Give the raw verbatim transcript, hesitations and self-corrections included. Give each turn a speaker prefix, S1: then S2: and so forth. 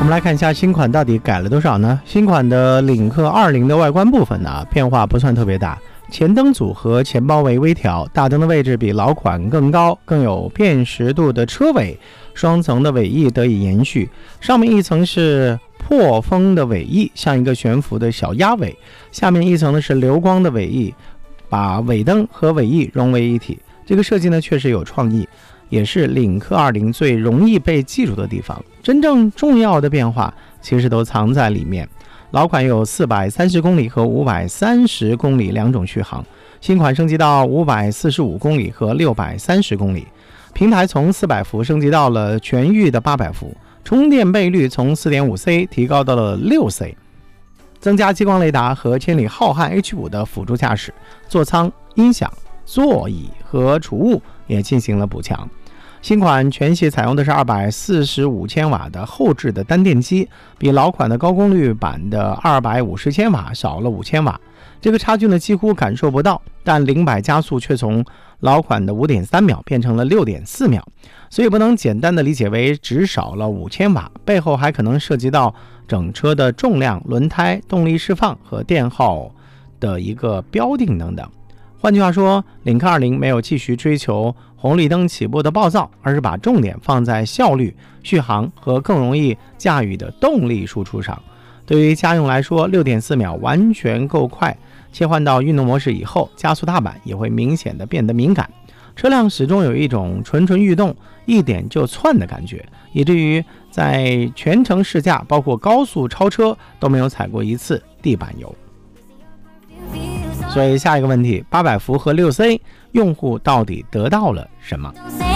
S1: 们来看一下新款到底改了多少呢？新款的领克二零的外观部分呢，变化不算特别大，前灯组和前包围微调，大灯的位置比老款更高，更有辨识度的车尾，双层的尾翼得以延续，上面一层是破风的尾翼，像一个悬浮的小鸭尾，下面一层呢是流光的尾翼，把尾灯和尾翼融为一体。这个设计呢确实有创意，也是领克二零最容易被记住的地方。真正重要的变化其实都藏在里面。老款有四百三十公里和五百三十公里两种续航，新款升级到五百四十五公里和六百三十公里，平台从四百伏升级到了全域的八百伏，充电倍率从 四点五 C 提高到了 六 C， 增加激光雷达和千里浩瀚 H 五 的辅助驾驶，座舱、音响、座椅和储物也进行了补强。新款全系采用的是二百四十五千瓦的后置的单电机，比老款的高功率版的二百五十千瓦少了五千瓦，这个差距呢几乎感受不到，但零百加速却从老款的 五点三秒变成了 六点四秒，所以不能简单的理解为只少了五千瓦，背后还可能涉及到整车的重量、轮胎、动力释放和电耗的一个标定等等。换句话说，领克二零没有继续追求红绿灯起步的暴躁，而是把重点放在效率、续航和更容易驾驭的动力输出上。对于家用来说 ，六点四秒完全够快，切换到运动模式以后，加速踏板也会明显的变得敏感，车辆始终有一种蠢蠢欲动、一点就窜的感觉，以至于在全程试驾，包括高速超车都没有踩过一次地板油。所以下一个问题，八百伏和 六 C 用户到底得到了什么？